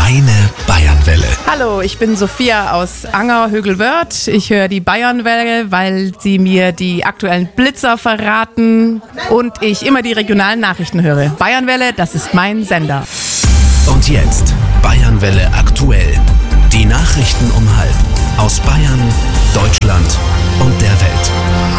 Deine Bayernwelle. Hallo, ich bin Sophia aus Anger-Högelwörth. Ich höre die Bayernwelle, weil sie mir die aktuellen Blitzer verraten und ich immer die regionalen Nachrichten höre. Bayernwelle, das ist mein Sender. Und jetzt Bayernwelle aktuell. Die Nachrichten um 12:30 aus Bayern, Deutschland und der Welt.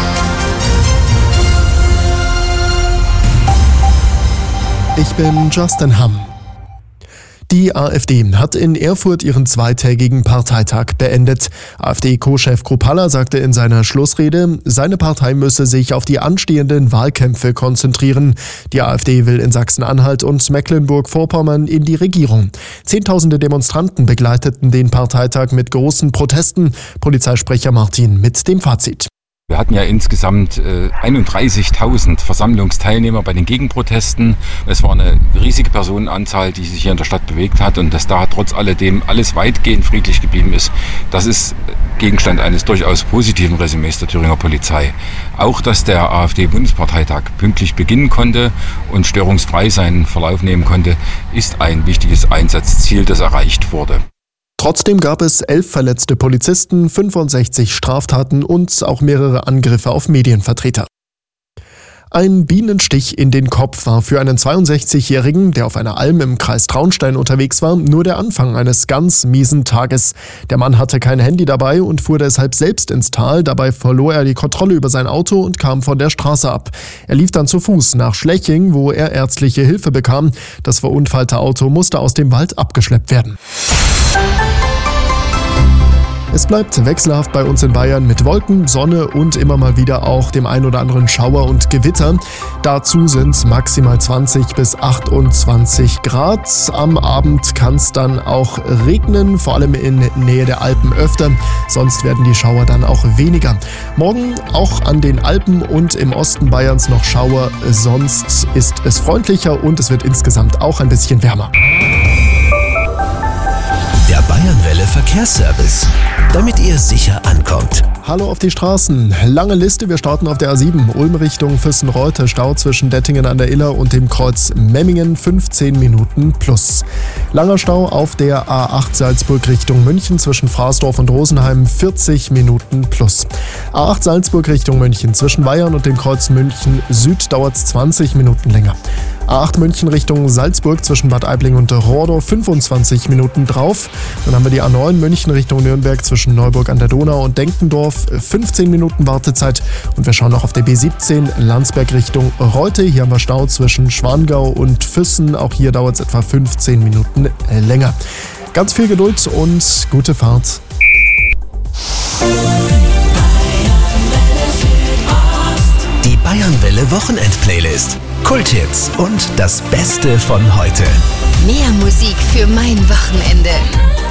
Ich bin Justin Hamm. Die AfD hat in Erfurt ihren zweitägigen Parteitag beendet. AfD-Co-Chef Kruppalla sagte in seiner Schlussrede, seine Partei müsse sich auf die anstehenden Wahlkämpfe konzentrieren. Die AfD will in Sachsen-Anhalt und Mecklenburg-Vorpommern in die Regierung. Zehntausende Demonstranten begleiteten den Parteitag mit großen Protesten. Polizeisprecher Martin mit dem Fazit. Wir hatten ja insgesamt 31.000 Versammlungsteilnehmer bei den Gegenprotesten. Es war eine riesige Personenanzahl, die sich hier in der Stadt bewegt hat, und dass da trotz alledem alles weitgehend friedlich geblieben ist, das ist Gegenstand eines durchaus positiven Resümees der Thüringer Polizei. Auch, dass der AfD-Bundesparteitag pünktlich beginnen konnte und störungsfrei seinen Verlauf nehmen konnte, ist ein wichtiges Einsatzziel, das erreicht wurde. Trotzdem gab es 11 verletzte Polizisten, 65 Straftaten und auch mehrere Angriffe auf Medienvertreter. Ein Bienenstich in den Kopf war für einen 62-Jährigen, der auf einer Alm im Kreis Traunstein unterwegs war, nur der Anfang eines ganz miesen Tages. Der Mann hatte kein Handy dabei und fuhr deshalb selbst ins Tal. Dabei verlor er die Kontrolle über sein Auto und kam von der Straße ab. Er lief dann zu Fuß nach Schleching, wo er ärztliche Hilfe bekam. Das verunfallte Auto musste aus dem Wald abgeschleppt werden. Es bleibt wechselhaft bei uns in Bayern mit Wolken, Sonne und immer mal wieder auch dem ein oder anderen Schauer und Gewitter. Dazu sind es maximal 20 bis 28 Grad. Am Abend kann es dann auch regnen, vor allem in Nähe der Alpen öfter. Sonst werden die Schauer dann auch weniger. Morgen auch an den Alpen und im Osten Bayerns noch Schauer. Sonst ist es freundlicher und es wird insgesamt auch ein bisschen wärmer. Der Bayernwelle Verkehrsservice, damit ihr sicher ankommt. Hallo auf die Straßen. Lange Liste, wir starten auf der A7. Ulm Richtung Füssen-Reute, Stau zwischen Dettingen an der Iller und dem Kreuz Memmingen, 15 Minuten plus. Langer Stau auf der A8 Salzburg Richtung München zwischen Fraßdorf und Rosenheim, 40 Minuten plus. A8 Salzburg Richtung München zwischen Weyern und dem Kreuz München Süd dauert es 20 Minuten länger. A8 München Richtung Salzburg zwischen Bad Aibling und Rohrdorf, 25 Minuten drauf. Dann haben wir die A9 München Richtung Nürnberg zwischen Neuburg an der Donau und Denkendorf, 15 Minuten Wartezeit. Und wir schauen noch auf der B17 Landsberg Richtung Reute. Hier haben wir Stau zwischen Schwangau und Füssen. Auch hier dauert es etwa 15 Minuten länger. Ganz viel Geduld und gute Fahrt. Die Bayernwelle Wochenend-Playlist. Kulthits und das Beste von heute. Mehr Musik für mein Wochenende.